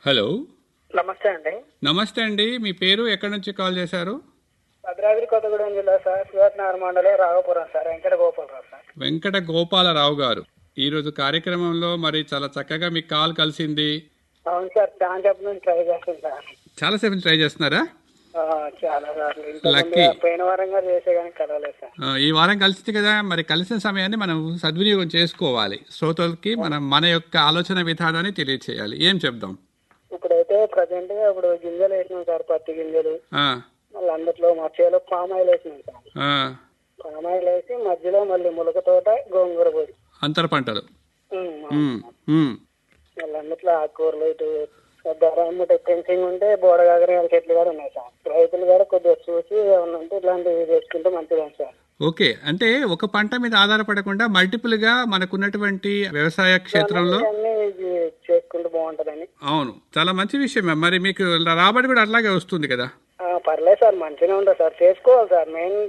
Hello, నమస్తే అండి. నమస్తే అండి. మీ పేరు, ఎక్కడి నుంచి కాల్ చేశారు? భద్రాద్రి కొత్తగూడెం జిల్లా సార్, శివనార్ మండలం, రాఘపురం సార్, వెంకట గోపాలరావు సార్. వెంకట గోపాలరావు గారు, ఈరోజు కార్యక్రమంలో మరి చాలా చక్కగా మీకు కాల్ కలిసింది. అవును సార్, చాలా చెప్పు నుంచి ట్రై చేస్తాను సార్. చాలాసేపు ట్రై చేస్తున్నారా? చాలా సార్లు లక్కీ. పోయిన వారంగా చేసే కానీ కలవలేదు సార్. ఈ వారం కలిసింది కదా, మరి కలిసిన సమయాన్ని మనం సద్వినియోగం చేసుకోవాలి. శ్రోతలకి మన యొక్క ఆలోచన విధానాన్ని తెలియచేయాలి. ఏం చెప్దాం? ఇప్పుడైతే ప్రజెంట్ గా ఇప్పుడు గింజలు వేసినాం సార్, పత్తి గింజలు. ఆ, మళ్ళీ అందులో మా చేలో పామ్ ఆయిల్ వేసినాం సార్. ఆ, పామ్ ఆయిల్ వేసి మధ్యలో మళ్ళీ ములక తోట, గోంగూర పొడి. అంతర పంటలు. అవును. ఉమ్, మళ్ళీ అందులో ఆకుకూరలు, ఇటు ఫెన్సింగ్ ఉంటే బోడగాగర చెట్లు కూడా ఉన్నాయి సార్. రైతులు కూడా కొద్దిగా చూసి ఏమన్నా ఉంటే ఇట్లాంటివి చేసుకుంటే మంచిది సార్. ఓకే. అంటే ఒక పంట మీద ఆధారపడకుండా మల్టిపుల్ గా మనకున్నటువంటి వ్యవసాయ క్షేత్రంలో అన్ని చేసుకుంటే బాగుంటదని. అవును, చాలా మంచి విషయం. మరి మీకు రాబడి కూడా అట్లాగే వస్తుంది కదా? పర్లేదు సార్, మంచిగా ఉంటుంది సార్, చేసుకోవాలి సార్. మెయిన్